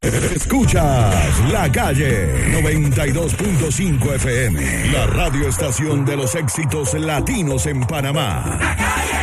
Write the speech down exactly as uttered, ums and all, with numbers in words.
Escuchas La Calle noventa y dos punto cinco F M, la radioestación de los éxitos latinos en Panamá. La Calle.